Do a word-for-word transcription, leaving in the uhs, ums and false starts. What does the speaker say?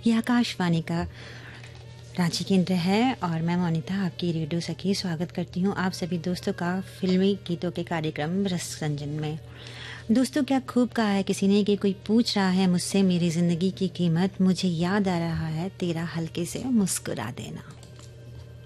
यह आकाशवाणी का रांची केंद्र है और मैं मोनिता आपकी रेडियो सखी स्वागत करती हूँ आप सभी दोस्तों का फिल्मी गीतों के कार्यक्रम रसरंजन में। दोस्तों, क्या खूब कहा है किसी ने कि कोई पूछ रहा है मुझसे मेरी ज़िंदगी की कीमत, मुझे याद आ रहा है तेरा हल्के से मुस्कुरा देना।